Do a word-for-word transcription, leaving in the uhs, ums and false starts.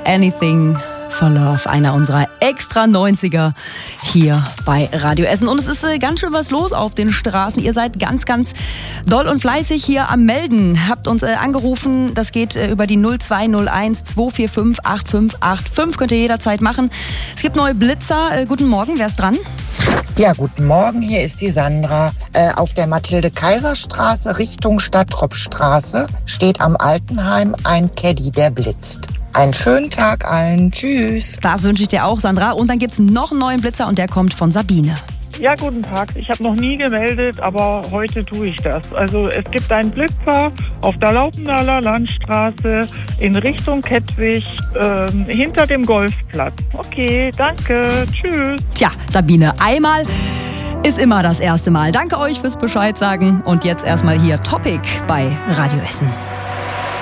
Anything for Love, einer unserer extra neunziger hier bei Radio Essen. Und es ist äh, ganz schön was los auf den Straßen. Ihr seid ganz, ganz doll und fleißig hier am Melden. Habt uns äh, angerufen. Das geht äh, über die null zwei null eins zwei vier fünf acht fünf acht fünf. Könnt ihr jederzeit machen. Es gibt neue Blitzer. Äh, guten Morgen. Wer ist dran? Ja, guten Morgen. Hier ist die Sandra. Äh, auf der Mathilde-Kaiser-Straße Richtung Stadttropfstraße steht am Altenheim ein Caddy, der blitzt. Einen schönen Tag allen. Tschüss. Das wünsche ich dir auch, Sandra. Und dann gibt es noch einen neuen Blitzer und der kommt von Sabine. Ja, guten Tag. Ich habe noch nie gemeldet, aber heute tue ich das. Also es gibt einen Blitzer auf der Laupendaler Landstraße in Richtung Kettwig, äh, hinter dem Golfplatz. Okay, danke. Tschüss. Tja, Sabine, einmal ist immer das erste Mal. Danke euch fürs Bescheid sagen. Und jetzt erstmal hier Topic bei Radio Essen.